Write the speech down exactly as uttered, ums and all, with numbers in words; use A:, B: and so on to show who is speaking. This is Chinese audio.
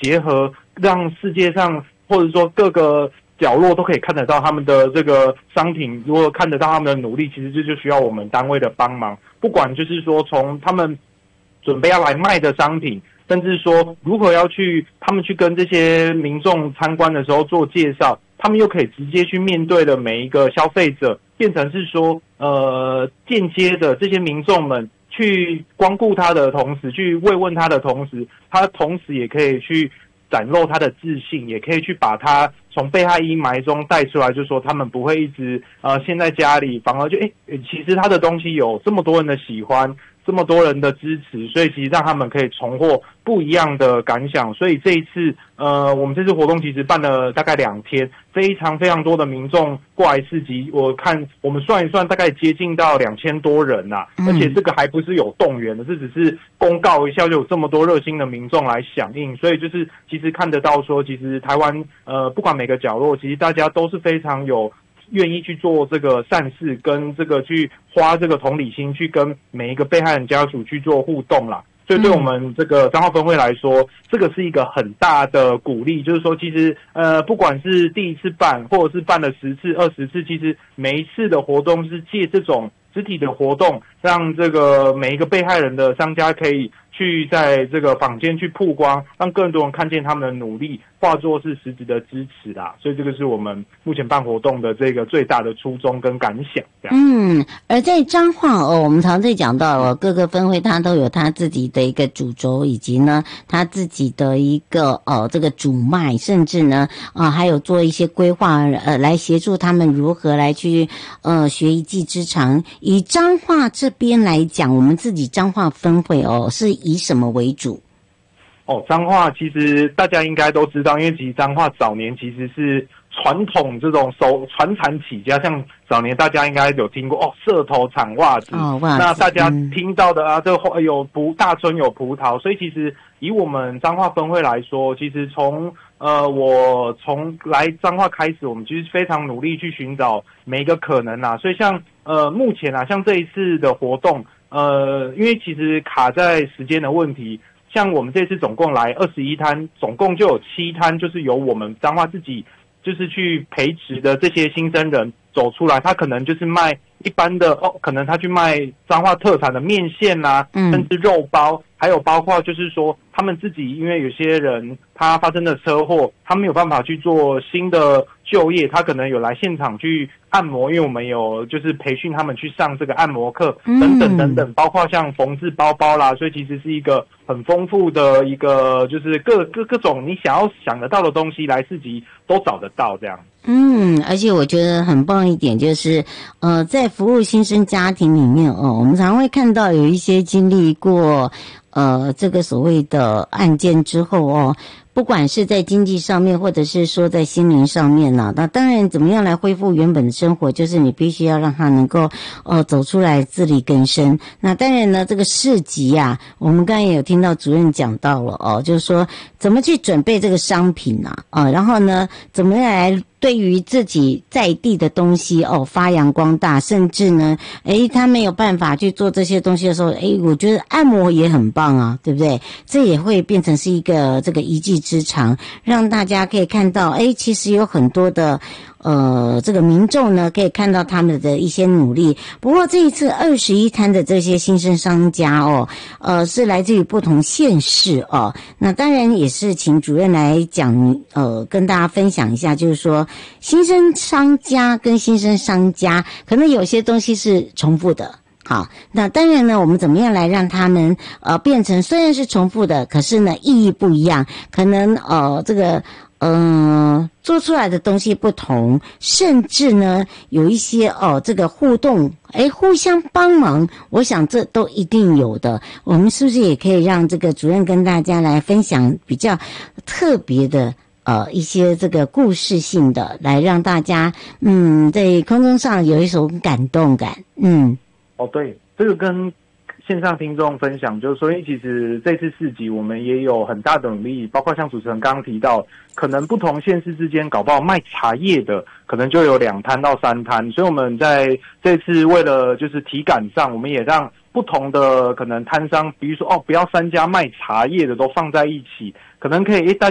A: 结合，让世界上或者说各个角落都可以看得到他们的这个商品，如果看得到他们的努力，其实这就需要我们单位的帮忙。不管就是说从他们准备要来卖的商品，甚至说如何要去他们去跟这些民众参观的时候做介绍，他们又可以直接去面对的每一个消费者，变成是说呃间接的这些民众们去光顾他的同时，去慰问他的同时，他同时也可以去展露他的自信，也可以去把他从被害阴霾中带出来，就说他们不会一直呃陷在家里，反而就诶其实他的东西有这么多人的喜欢，这么多人的支持，所以其实让他们可以重获不一样的感想。所以这一次呃我们这次活动其实办了大概两天，非常非常多的民众过来市集，我看我们算一算大概接近到两千多人呐、啊嗯、而且这个还不是有动员的，这只是公告一下就有这么多热心的民众来响应。所以就是其实看得到说，其实台湾呃不管每个角落，其实大家都是非常有愿意去做这个善事，跟这个去花这个同理心去跟每一个被害人家属去做互动啦。所以对我们这个彰化分会来说，这个是一个很大的鼓励，就是说其实呃不管是第一次办或者是办了十次二十次，其实每一次的活动是借这种实体的活动，让这个每一个被害人的商家可以去在这个坊间去曝光，让更多人看见他们的努力，化作是实质的支持啦。所以这个是我们目前办活动的这个最大的初衷跟感想。
B: 嗯，而在彰化哦，我们常在讲到哦，各个分会它都有它自己的一个主轴，以及呢它自己的一个呃这个主脉，甚至呢啊、呃、还有做一些规划，呃来协助他们如何来去呃学一技之长。以彰化这边来讲，我们自己彰化分会哦是以什么为主？
A: 哦，彰化其实大家应该都知道，因为其实彰化早年其实是传统这种手传产起家，像早年大家应该有听过哦，社头产袜子，
B: 哦，袜子
A: 那大家听到的啊，这个有葡大村有葡萄，所以其实以我们彰化分会来说，其实从呃我从来彰化开始，我们其实非常努力去寻找每一个可能啊，所以像呃目前啊，像这一次的活动，呃，因为其实卡在时间的问题。像我们这次总共来二十一摊，总共就有七摊，就是由我们彰化自己就是去培植的这些新生人走出来，他可能就是卖一般的哦，可能他去卖彰化特产的面线啦、啊，甚至肉包，还有包括就是说他们自己，因为有些人他发生了车祸，他没有办法去做新的就业，他可能有来现场去按摩，因为我们有就是培训他们去上这个按摩课等等等等，包括像缝制包包啦，所以其实是一个很丰富的一个就是各各各种你想要想得到的东西来市集都找得到这样。
B: 嗯，而且我觉得很棒一点就是，呃，在服务新生家庭里面哦，我们常会看到有一些经历过，呃，这个所谓的案件之后哦，不管是在经济上面，或者是说在心灵上面呢、啊，那当然怎么样来恢复原本的生活，就是你必须要让他能够呃走出来自力更生。那当然呢，这个市集啊，我们刚才也有听到主任讲到了哦，就是说怎么去准备这个商品啊，啊，然后呢，怎么样来对于自己在地的东西哦发扬光大，甚至呢，诶，他没有办法去做这些东西的时候，诶，我觉得按摩也很棒啊，对不对？这也会变成是一个这个一技之长，让大家可以看到，诶，其实有很多的呃这个民众呢可以看到他们的一些努力。不过这一次二十一摊的这些新生商家哦，呃是来自于不同县市哦，那当然也是请主任来讲，呃跟大家分享一下，就是说新生商家跟新生商家可能有些东西是重复的。好，那当然呢，我们怎么样来让他们呃变成虽然是重复的，可是呢意义不一样，可能呃这个呃做出来的东西不同，甚至呢有一些哦这个互动，诶互相帮忙，我想这都一定有的。我们是不是也可以让这个主任跟大家来分享比较特别的呃一些这个故事性的，来让大家嗯在空中上有一种感动感。嗯。
A: 哦，对，这个跟线上听众分享，就是说，因为其实这次市集我们也有很大的努力，包括像主持人刚刚提到，可能不同县市之间搞不好卖茶叶的，可能就有两摊到三摊，所以我们在这次为了就是体感上，我们也让不同的可能摊商，比如说哦，不要三家卖茶叶的都放在一起，可能可以诶大